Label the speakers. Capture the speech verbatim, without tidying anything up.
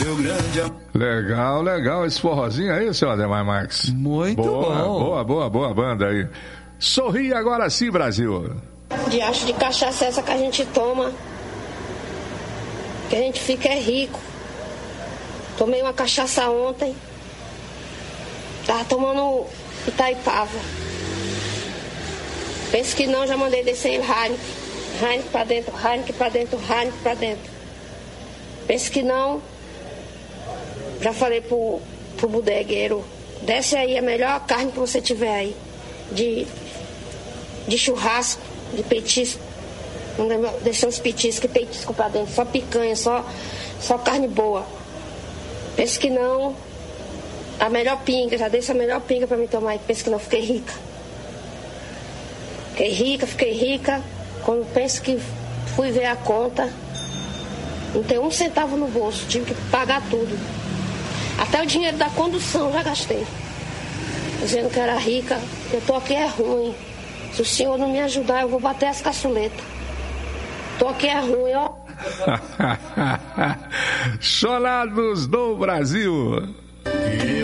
Speaker 1: Meu grande amor.
Speaker 2: Legal, legal. Esse forrozinho aí, seu Ademar Marques.
Speaker 3: Muito
Speaker 2: boa,
Speaker 3: bom.
Speaker 2: Boa, boa, boa banda aí. Sorri agora sim, Brasil.
Speaker 4: Diacho de cachaça essa que a gente toma, que a gente fica é rico. Tomei uma cachaça ontem. Tava tomando Itaipava. Penso que não, já mandei descer em Heineken. Heineken pra dentro, Heineken pra dentro, Heineken pra dentro. Penso que não. Já falei pro, pro bodegueiro, desce aí a melhor carne que você tiver aí. De, de churrasco, de petisco. Não deixar uns petiscos e petisco pra dentro. Só picanha, só, só carne boa. Penso que não. A melhor pinga, já deixa a melhor pinga pra mim tomar. E penso que não, fiquei rica. Fiquei rica, fiquei rica. Quando penso que fui ver a conta, não tem um centavo no bolso. Tive que pagar tudo. Até o dinheiro da condução já gastei. Dizendo que era rica. Eu tô aqui é ruim. Se o senhor não me ajudar, eu vou bater as caçuletas. Tô aqui é ruim, ó.
Speaker 2: Cholados do Brasil.